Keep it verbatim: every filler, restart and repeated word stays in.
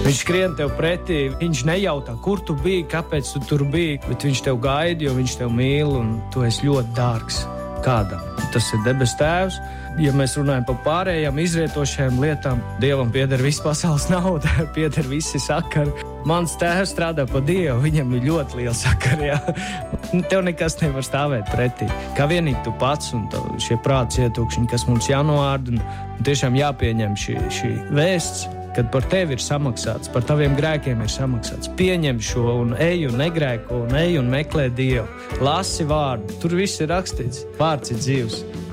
Viņš skrien tev pretī, viņš nejautā, kur tu biji, kāpēc tu tur biji, bet viņš tev gaida, jo viņš tev mīl un tu esi ļoti dārgs kādam. Tas ir debes tēvs. Ja mēs runājam par pārējām izrietošajām lietām, Dievam pieder viss pasaules nauda, pieder visi sakari. Mans tēvs strādā pa Dievu, viņam ir ļoti liela sakari, jā. Tev nekas nevar stāvēt pretī. Kā vienīgi tu pats un šie prāts ietūkšņi, kas mums jānoārda un tiešām jāpieņem šī, šī vēsts, kad par tevi ir samaksāts, par taviem grēkiem ir samaksāts. Pieņem šo un ej un negrēko un ej un meklē Dievu. Lasi vārdu, tur viss ir rakstīts. Vārds ir dzīvs.